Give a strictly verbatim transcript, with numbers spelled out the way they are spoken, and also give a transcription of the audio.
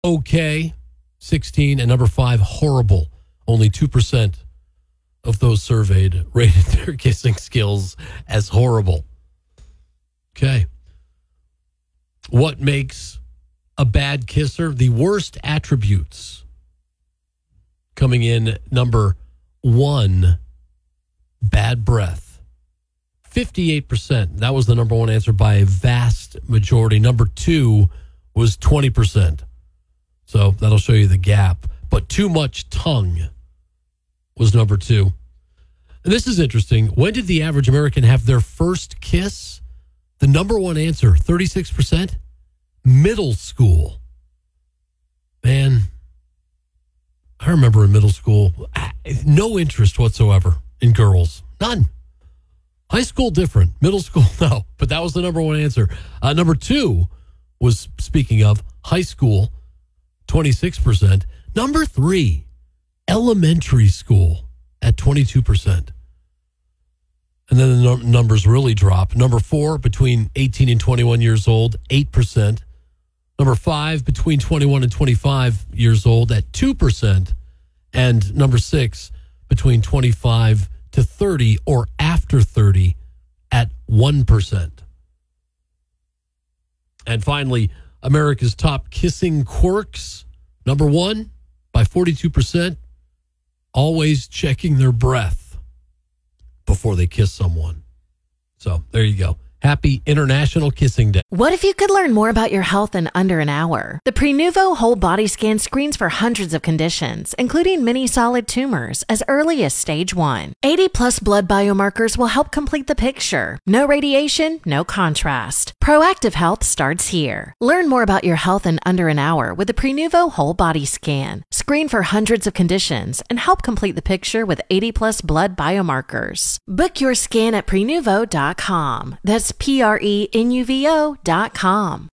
okay, sixteen, and number five, horrible. Only two percent of those surveyed rated their kissing skills as horrible. Okay. What makes a bad kisser? The worst attributes. Coming in number one, bad breath. fifty-eight percent. That was the number one answer by a vast majority. Number two was twenty percent. So that'll show you the gap. But too much tongue was number two. And this is interesting. When did the average American have their first kiss? The number one answer, thirty-six percent, middle school. Man, I remember in middle school, no interest whatsoever in girls. None. High school, different. Middle school, no. But that was the number one answer. Uh, number two was, speaking of, high school, twenty-six percent. Number three, elementary school at twenty-two percent. And then the num- numbers really drop. Number four, between eighteen and twenty-one years old, eight percent. Number five, between twenty-one and twenty-five years old at two percent. And number six, between twenty-five to thirty or after thirty at one percent. And finally, America's top kissing quirks. Number one, by forty-two percent, always checking their breath before they kiss someone. So there you go. Happy International Kissing Day. What if you could learn more about your health in under an hour? The Prenuvo Whole Body Scan screens for hundreds of conditions, including many solid tumors, as early as stage one. eighty plus blood biomarkers will help complete the picture. No radiation, no contrast. Proactive health starts here. Learn more about your health in under an hour with the Prenuvo Whole Body Scan. Screen for hundreds of conditions and help complete the picture with eighty plus blood biomarkers. Book your scan at prenuvo dot com. That's P R E N U V O dot com.